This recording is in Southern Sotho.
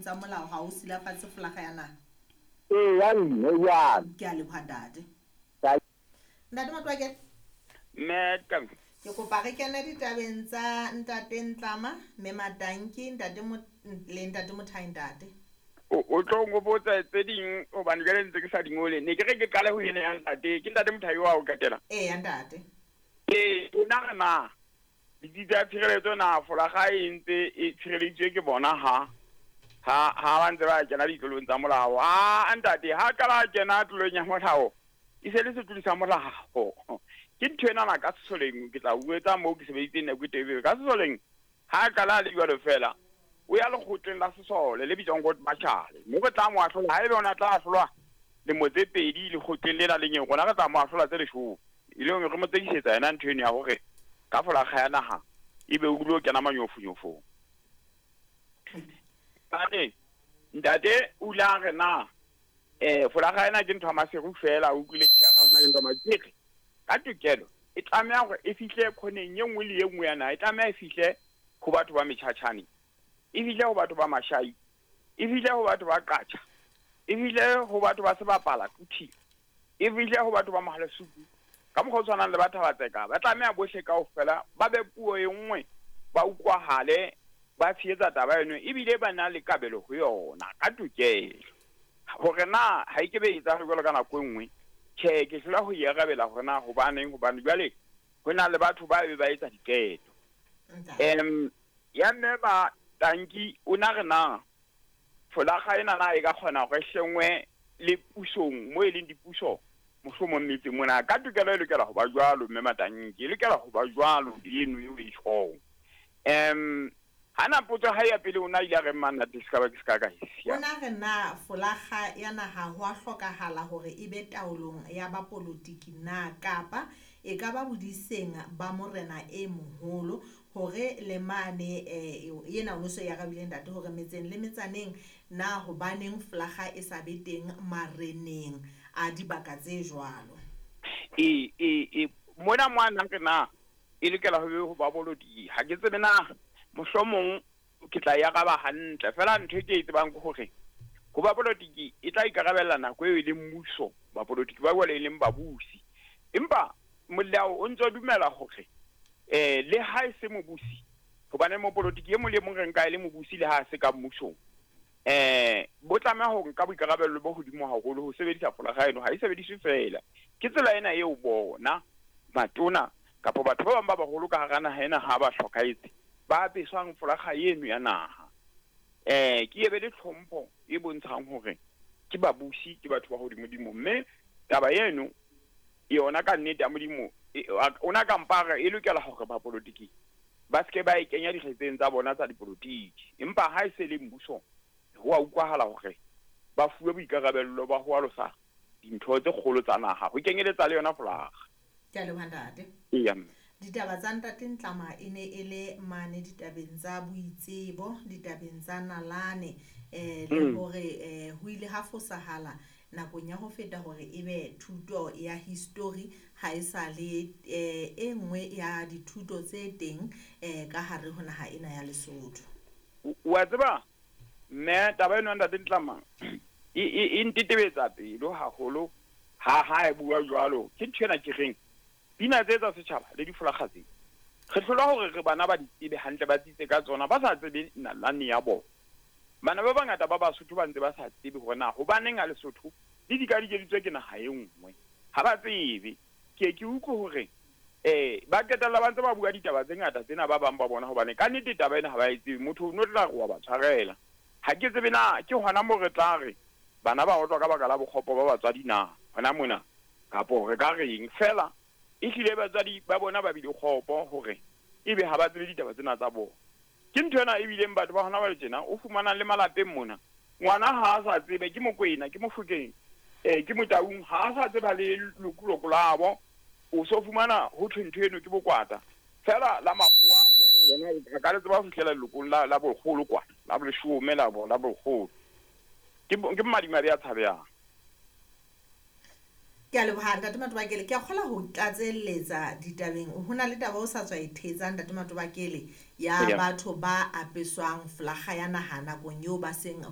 tsa molao ha o silafatse folaga ya naha? ya nne ya Ke a leboha ntate. Ka- Ntate Matwakele, Madam, ke kopa re kene ditabeng tsa ntate Ntlama, mme Matanki, ntate le ntate Mothai ntate. o tlo ngopotsa tse ding hobane jwale ntse ke sa dingole ne ke re ke qale ho ena ya ntate ke ntate Mothai wa o katela Ya ntate. o nagana ditsi tsa tshireletso na folaga e ntse e tshireleditswe ke bona ha ba ntse ba kena ditlolong tsa molao ntate ha kala kena tlolong ya molao e se le setuli sa molao ke ntho enana ka sesoleng ke tla buetsa moo ke sebeditseng nako e telele ka sesoleng ha kala le jwalo fela o ya lekgotleng la sesole le bitswang court martial mo re tla mo ahlola ha ebe ona tla ahlolwa lemo tse pedi lekgotleng lena le nyeng rona re tla mo ahlola tse 10 e leng re mo tsekisetsa yena ntho eno ya hore ka folaga ya naha ebe o dilo kena manyofonyofong bane ntate o la re na folaga ena ke ntho ya maseru fela o utlwile ke ga hona ntho matseke ka tokelo e tlameha gore e fihle khoneng ye nngwe le ye nngwe yana e tlameha e fihle go batho ba metšhatšhane e fihle go batho ba mashai e fihle go batho ba qacha e fihle go batho ba se bapala tuthi e fihle go batho ba mahalasuku ka mokgwa o tshwanang le batho ba tseka ba tlameha bohle kaofela ba be puo e nngwe ba utlwahale ba tsheetsa taba eno ebile ba na le kabelo go yona ka tokelo gore na ha ke be itsa re jwalo ka nako e nngwe ke hlola go iarabela gore na hobane jwale go na le batho ba be ba etsa diketo ya mme ba tanki o na re na folaga ena na e ka kgona go hlengwe le pusong mo e leng dipuso mohlomong metse mona ka tokelo e lokela go ba jwalo mme matanki e lokela go ba jwalo eno e o e tshong hana potso ha ya pele o na ile re manna diskaba ke ska ka hisia Ona re na folaga ya naha ho a hlokahala hore e be taolong ya ba politiki na kapa e ka ba bodiseng ba morena e moholo hore le mane yena o so ya gabileng ntate hore metseng le metsaneng na ho baneng folaga e sa be teng mareneng a dibaka tse jwalo. Mona mwana ke na e lokela ho ba bolodi ha ke tsebe na mohlomong ke tla ya ga ba hantle fela ntho ke tsebang go gore go ba politiki e tla ikarabella nako e le mmuso ba politiki ba gole le mbabusi empa molao o ntse dumela gore le ha e se mobusi go bana mo politiki e mo le mong re nka ile mobusi le ha se ka mmuso bo tlameha go nka boikarabello bo hodimo haholo ho sebedisa folaga eno ha e sebediswe fela ke tsela ena e o bona matona kapo batho ba bang ba baholo ka hara naha ena ha ba hlokaetse ba beswang folaga eno ya naha ke ebe le tlhompho e bontshang hore ke babusi ke batho ba hodimo mme taba eno yona ka nnete ya modimo ona kampara e lokela hore ba politiki ba ske ba e kenya dikgetseng tsa bona tsa dipolitiki empa ha e se le mmuso ho a utlwahala hore ba fuwe boikarabello ba ho alosa dintho tse kgolo tsa naha ho kenyeletsa le yona folaga Ke a leboha ntate. Ditaba tsa ntate Ntlama e ne e le mane ditabeng tsa boitsebo ditabeng tsa nalane le hore ho ile ha fosahala nakong ya ho feta hore ebe thuto ya history ha e sa le e nngwe ya dithuto tse teng ka hare ho naha ena ya Lesotho. Wa tseba mme taba eno ntate Ntlama e ntitebetsa pelo haholo ha e bua jwalo ke tshena ke reng pina tse tsa setjhaba le difolaga tse re hlola hore re bana ba ditsebe hantle ba tsitse ka tsona ba sa tsebe nalane ya bona bana ba bangata ba Basotho ba ntse ba sa tsebe hore na ho baneng a Lesotho le di ka dikeditswe ke naha e nngwe ha ba tsebe ke utlwe hore ba ketella ba ntse ba bua ditaba tse ngata tsena ba bang ba bona hobane ka nnete taba ena ha ba e tsebe motho no tla re wa ba tshwarela ha ke tsebe na ke hona mo re tla re bana ba otlwa ka baka la bokgopo ba batswadi na hona mona kapo re ka reng fela e hlile batswadi ba bona ba bile kgopo hore ebe ha ba tsebe ditaba tsena tsa bona ke ntho ena e bileng batho ba hona ba le tjena o fumana le malapeng mona ngwana ha a sa tsebe ke Mokwena ke Mofokeng ke Motaung ha a sa tseba le lokuloko labo o so fumana ho thwentwe eno ke Bokwata fela la makgowa bona ka le tseba ho fihlela lokong la bogolo kwa la boleshome la bogolo ke madimabe a tshabeyang. Ke a leboha ntate Matobakele ke a kgola ho tlatselletsa ditabeng ho na le taba o sa tswa ithetsang ntate Matobakele ya batho ba apeswang folaga ya naha nakong eo ba seng